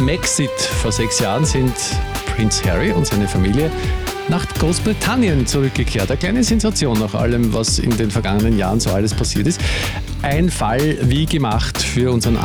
Maxit. Vor 6 Jahren sind Prince Harry und seine Familie nach Großbritannien zurückgekehrt. Eine kleine Sensation nach allem, was in den vergangenen Jahren so alles passiert ist. Ein Fall wie gemacht für unseren